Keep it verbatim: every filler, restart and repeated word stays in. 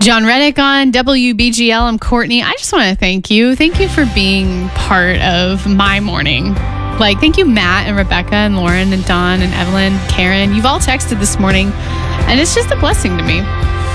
John Reddick on W B G L. I'm Courtney. I just want to thank you. Thank you for being part of my morning. Like, thank you, Matt and Rebecca and Lauren and Don and Evelyn, Karen. You've all texted this morning, and it's just a blessing to me.